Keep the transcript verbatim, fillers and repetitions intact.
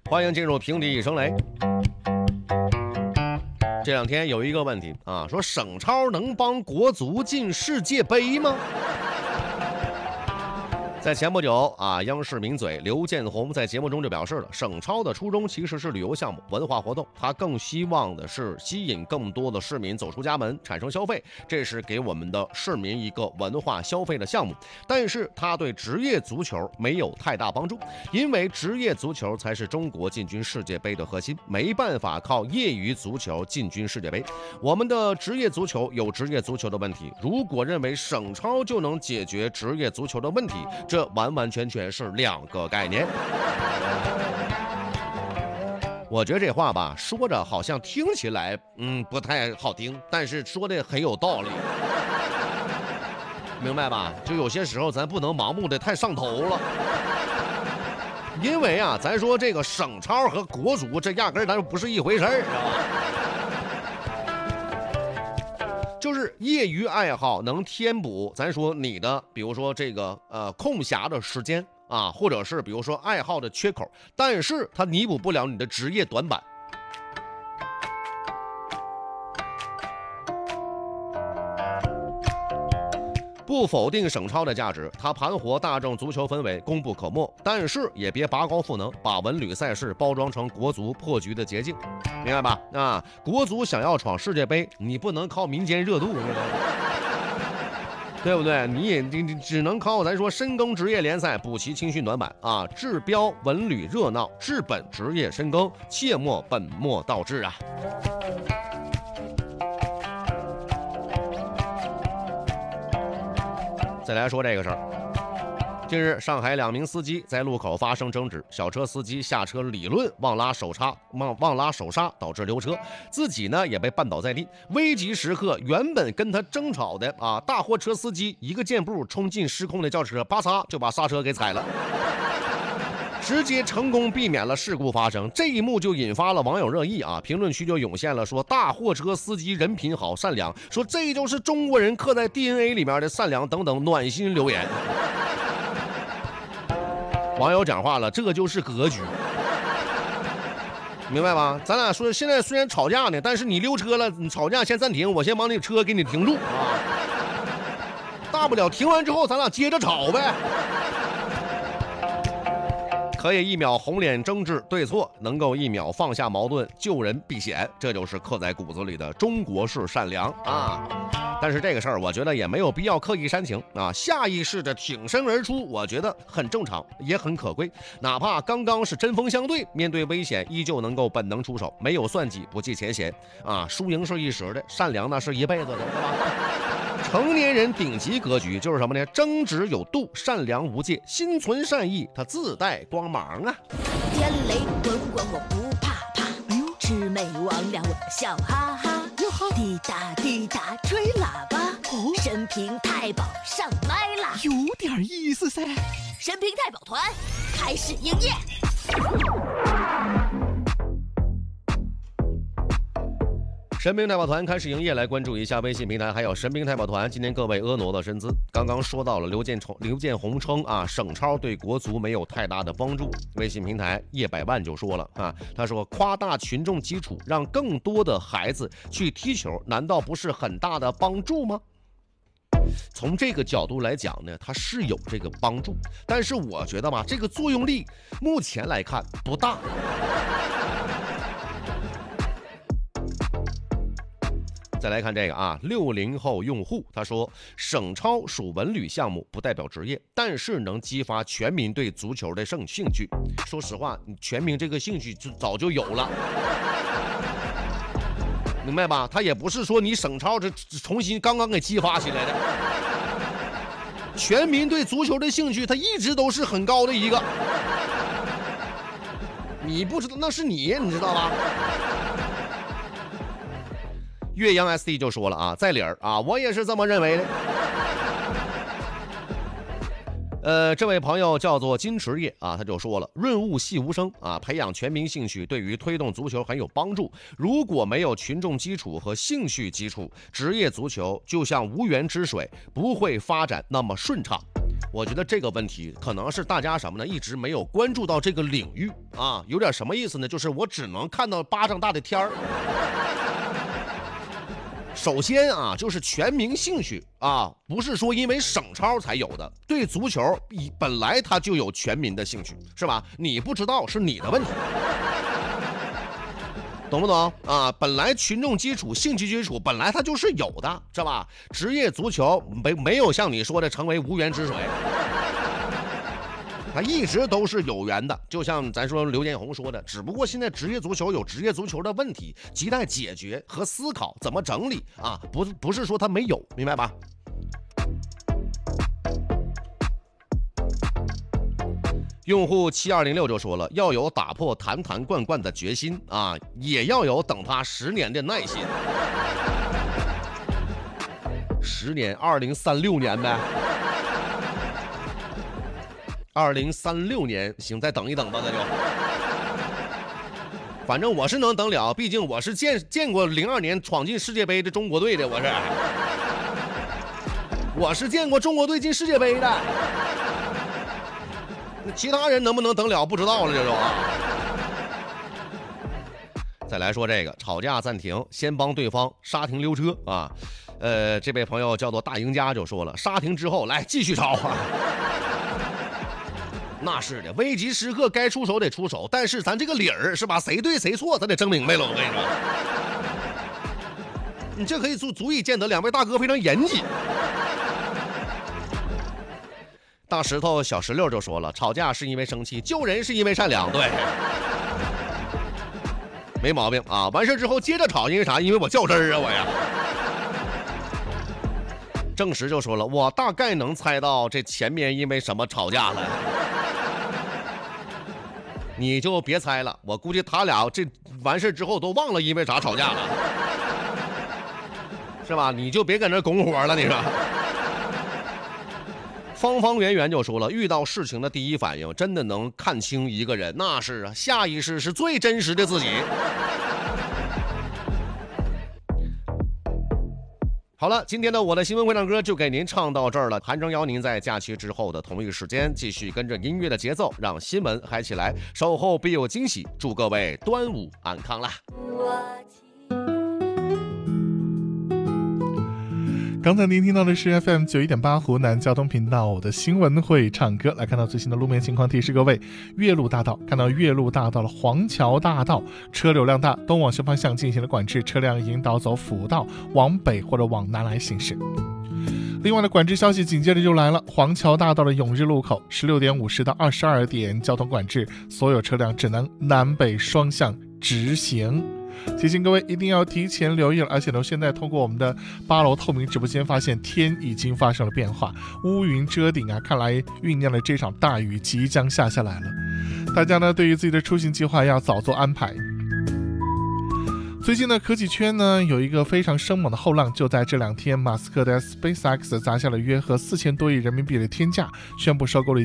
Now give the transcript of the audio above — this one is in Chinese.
欢迎进入平地一声雷。这两天有一个问题啊，说省超能帮国足进世界杯吗？在前不久啊，央视名嘴刘建宏在节目中就表示了，省超的初衷其实是旅游项目、文化活动，他更希望的是吸引更多的市民走出家门，产生消费，这是给我们的市民一个文化消费的项目。但是他对职业足球没有太大帮助，因为职业足球才是中国进军世界杯的核心，没办法靠业余足球进军世界杯。我们的职业足球有职业足球的问题，如果认为省超就能解决职业足球的问题，这完完全全是两个概念。我觉得这话吧，说着好像听起来嗯不太好听，但是说的很有道理，明白吧？就有些时候咱不能盲目的太上头了，因为啊，咱说这个省超和国足这压根儿咱不是一回事儿，知道吧？就是业余爱好能填补咱说你的比如说这个呃空暇的时间啊，或者是比如说爱好的缺口，但是它弥补不了你的职业短板。不否定省超的价值，它盘活大众足球氛围，功不可没，但是也别拔高赋能，把文旅赛事包装成国足破局的捷径，明白吧？啊，国足想要闯世界杯，你不能靠民间热度，对不对？你也你你只能靠咱说深耕职业联赛补齐青训短板啊，治标文旅热闹，治本职业深耕，切莫本末倒置啊！再来说这个事儿，近日上海两名司机在路口发生争执，小车司机下车理论忘拉手刹，忘忘拉手刹导致溜车，自己呢也被绊倒在地。危急时刻，原本跟他争吵的啊大货车司机一个箭步冲进失控的轿车，叭嚓就把刹车给踩了。直接成功避免了事故发生，这一幕就引发了网友热议啊！评论区就涌现了说大货车司机人品好善良，说这就是中国人刻在 D N A 里面的善良等等暖心留言。网友讲话了，这就是格局，明白吧？咱俩说现在虽然吵架呢，但是你溜车了，你吵架先暂停，我先把你车给你停住啊！大不了停完之后咱俩接着吵呗。可以一秒红脸争执对错，能够一秒放下矛盾救人避险，这就是刻在骨子里的中国式善良啊！但是这个事儿我觉得也没有必要刻意煽情啊，下意识的挺身而出我觉得很正常也很可贵，哪怕刚刚是针锋相对，面对危险依旧能够本能出手，没有算计不计前嫌啊，输赢是一时的，善良那是一辈子的，对吧？成年人顶级格局就是什么呢？争执有度，善良无界，心存善意，它自带光芒啊！ 天雷滚滚我不怕怕，哎呦，魑魅魍魉我笑哈哈，哟呵，滴答滴答吹喇叭，哦，神平太保上麦啦， 有点意思噻！ 神平太保团开始营业。 神兵太保团开始营业，来关注一下微信平台，还有神兵太保团今天各位婀娜的身姿。刚刚说到了刘建崇、刘建宏称啊，省超对国足没有太大的帮助。微信平台叶百万就说了啊，他说夸大群众基础，让更多的孩子去踢球，难道不是很大的帮助吗？从这个角度来讲呢，它是有这个帮助，但是我觉得吧，这个作用力目前来看不大。再来看这个啊，六零后用户他说，省超属文旅项目，不代表职业，但是能激发全民对足球的兴兴趣。说实话，全民这个兴趣就早就有了，明白吧？他也不是说你省超这重新刚刚给激发起来的，全民对足球的兴趣，他一直都是很高的一个。你不知道那是你，你知道吧？岳阳 S D 就说了啊，在理儿啊，我也是这么认为的。呃，这位朋友叫做金池叶啊，他就说了，润物细无声啊，培养全民兴趣对于推动足球很有帮助。如果没有群众基础和兴趣基础，职业足球就像无源之水，不会发展那么顺畅。 我觉得这个问题可能是大家什么呢，一直没有关注到这个领域啊，有点什么意思呢？就是我只能看到巴掌大的天儿。首先啊，就是全民兴趣啊，不是说因为省超才有的。对足球本来它就有全民的兴趣，是吧？你不知道是你的问题。懂不懂啊？本来群众基础、兴趣基础本来它就是有的，是吧？职业足球没没有像你说的成为无源之水，它一直都是有缘的。就像咱说刘建宏说的，只不过现在职业足球有职业足球的问题，亟待解决和思考怎么整理啊，不不是说它没有，明白吧？用户七二零六就说了，要有打破坛坛罐罐的决心啊，也要有等他十年的耐心。十年，二零三六年呗。二零三六年，行，再等一等吧，那就。反正我是能等了，毕竟我是见见过零二年闯进世界杯的中国队的，我是，我是见过中国队进世界杯的。其他人能不能等了不知道了，这就啊。再来说这个吵架暂停，先帮对方刹停溜车啊。呃，这位朋友叫做大赢家就说了，刹停之后来继续吵啊。那是的，危急时刻该出手得出手，但是咱这个理儿是吧？谁对谁错，咱得争明白了。我跟你说，你这可以足足以见得两位大哥非常严谨。大石头小石榴就说了，吵架是因为生气，救人是因为善良，对，没毛病啊。完事之后接着吵，因为啥？因为我较真儿啊，我呀。正实就说了，我大概能猜到这前面因为什么吵架了。你就别猜了，我估计他俩这完事之后都忘了因为啥吵架了，是吧？你就别跟这拱火了，你说。方方圆圆就说了，遇到事情的第一反应真的能看清一个人，那是啊，下意识是最真实的自己。好了，今天的我的新闻会唱歌就给您唱到这儿了。韩征邀您在假期之后的同一时间继续跟着音乐的节奏，让新闻嗨起来，守候必有惊喜。祝各位端午安康啦！ 刚才您听到的是 F M 九一点八 湖南交通频道的新闻会唱歌。来看到最新的路面情况，提示各位，岳麓大道看到岳麓大道的黄桥大道车流量大，东往西方向进行了管制，车辆引导走辅道往北或者往南来行驶。另外的管制消息紧接着就来了，黄桥大道的永日路口十六点五十到二十二点交通管制，所有车辆只能南北双向直行。提醒各位一定要提前留意了，而且呢，现在通过我们的八楼透明直播间发现天已经发生了变化，乌云遮顶啊，看来酝酿的这场大雨即将下下来了。大家呢对于自己的出行计划要早做安排。最近呢，科技圈呢有一个非常生猛的后浪，就在这两天，马斯克的 SpaceX 砸下了约合四千多亿人民币的天价，宣布收购了